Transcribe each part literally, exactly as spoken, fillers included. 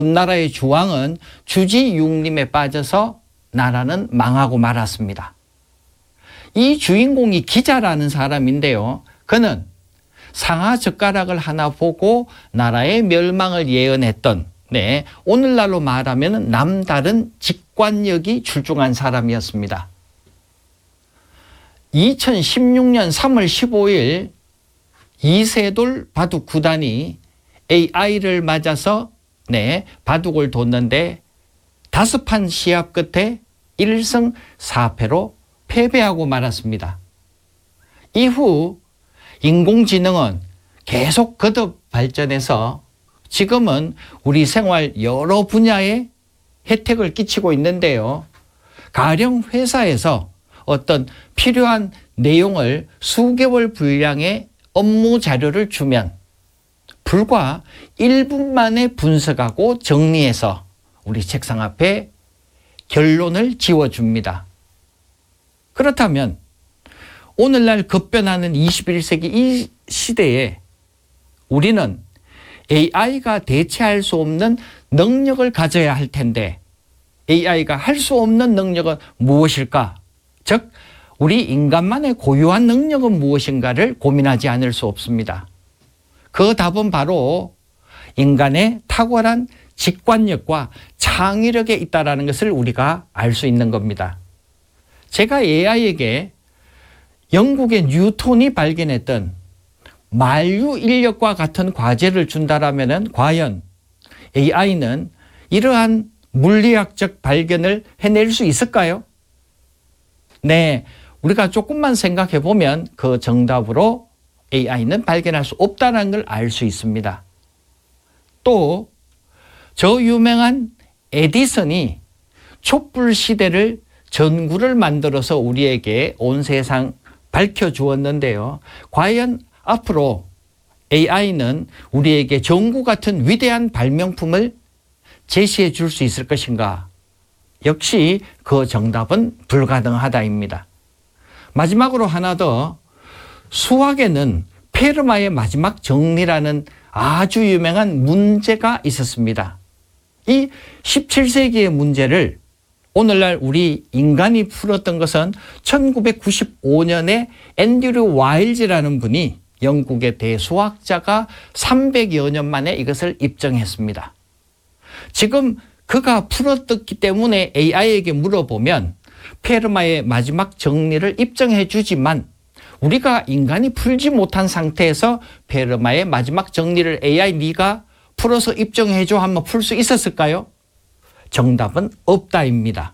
나라의 주왕은 주지육림에 빠져서 나라는 망하고 말았습니다. 이 주인공이 기자라는 사람인데요. 그는 상하젓가락을 하나 보고 나라의 멸망을 예언했던, 네, 오늘날로 말하면 남다른 직관력이 출중한 사람이었습니다. 이천십육 년 삼월 십오일 이세돌 바둑 구단이 에이아이를 맞아서 네, 바둑을 뒀는데 다섯 판 시합 끝에 일 승 사 패로 패배하고 말았습니다. 이후 인공지능은 계속 거듭 발전해서 지금은 우리 생활 여러 분야에 혜택을 끼치고 있는데요. 가령 회사에서 어떤 필요한 내용을 수개월 분량의 업무 자료를 주면 불과 일 분 만에 분석하고 정리해서 우리 책상 앞에 결론을 지워줍니다. 그렇다면 오늘날 급변하는 이십일 세기 이 시대에 우리는 에이아이가 대체할 수 없는 능력을 가져야 할 텐데 에이아이가 할 수 없는 능력은 무엇일까? 즉 우리 인간만의 고유한 능력은 무엇인가를 고민하지 않을 수 없습니다. 그 답은 바로 인간의 탁월한 직관력과 창의력에 있다는 것을 우리가 알 수 있는 겁니다. 제가 에이아이에게 영국의 뉴턴이 발견했던 만유 인력과 같은 과제를 준다라면 과연 에이아이는 이러한 물리학적 발견을 해낼 수 있을까요? 네, 우리가 조금만 생각해 보면 그 정답으로 에이아이는 발견할 수 없다는 걸 알 수 있습니다. 또 저 유명한 에디슨이 촛불 시대를 전구를 만들어서 우리에게 온 세상 밝혀주었는데요. 과연 앞으로 에이아이는 우리에게 전구 같은 위대한 발명품을 제시해 줄 수 있을 것인가? 역시 그 정답은 불가능하다입니다. 마지막으로 하나 더, 수학에는 페르마의 마지막 정리라는 아주 유명한 문제가 있었습니다. 이 십칠 세기의 문제를 오늘날 우리 인간이 풀었던 것은 천구백구십오 년에 앤드류 와일즈라는 분이, 영국의 대수학자가 삼백여 년 만에 이것을 입증했습니다. 지금 그가 풀었기 때문에 에이아이에게 물어보면 페르마의 마지막 정리를 입증해 주지만 우리가 인간이 풀지 못한 상태에서 페르마의 마지막 정리를 에이아이 네가 풀어서 입증해 줘 하면 풀 수 있었을까요? 정답은 없다입니다.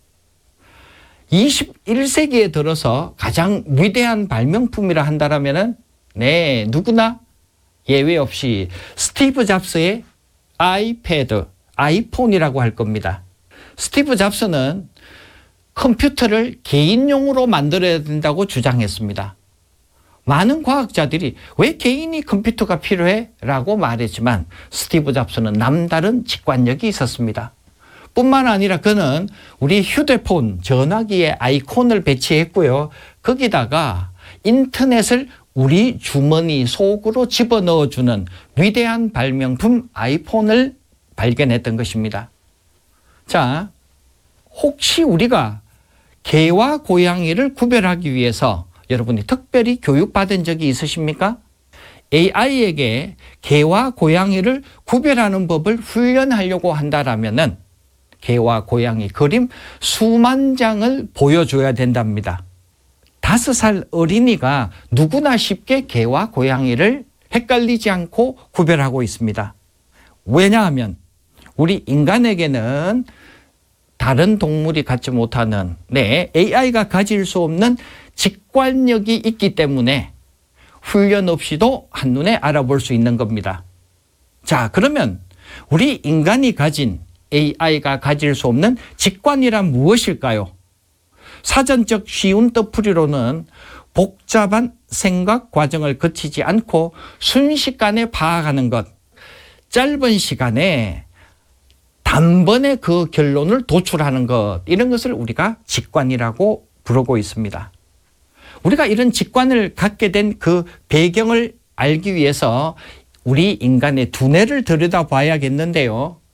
이십일 세기에 들어서 가장 위대한 발명품이라 한다면 네, 누구나 예외 없이 스티브 잡스의 아이패드, 아이폰이라고 할 겁니다. 스티브 잡스는 컴퓨터를 개인용으로 만들어야 된다고 주장했습니다. 많은 과학자들이 왜 개인이 컴퓨터가 필요해? 라고 말했지만 스티브 잡스는 남다른 직관력이 있었습니다. 뿐만 아니라 그는 우리 휴대폰, 전화기에 아이콘을 배치했고요. 거기다가 인터넷을 우리 주머니 속으로 집어넣어주는 위대한 발명품 아이폰을 발견했던 것입니다. 자, 혹시 우리가 개와 고양이를 구별하기 위해서 여러분이 특별히 교육받은 적이 있으십니까? 에이아이에게 개와 고양이를 구별하는 법을 훈련하려고 한다라면은 개와 고양이 그림 수만 장을 보여줘야 된답니다. 다섯 살 어린이가 누구나 쉽게 개와 고양이를 헷갈리지 않고 구별하고 있습니다. 왜냐하면 우리 인간에게는 다른 동물이 갖지 못하는, 네, 에이아이가 가질 수 없는 직관력이 있기 때문에 훈련 없이도 한눈에 알아볼 수 있는 겁니다. 자, 그러면 우리 인간이 가진 에이아이가 가질 수 없는 직관이란 무엇일까요? 사전적 쉬운 뜻풀이로는 복잡한 생각 과정을 거치지 않고 순식간에 파악하는 것, 짧은 시간에 단번에 그 결론을 도출하는 것, 이런 것을 우리가 직관이라고 부르고 있습니다. 우리가 이런 직관을 갖게 된 그 배경을 알기 위해서 우리 인간의 두뇌를 들여다봐야겠는데요.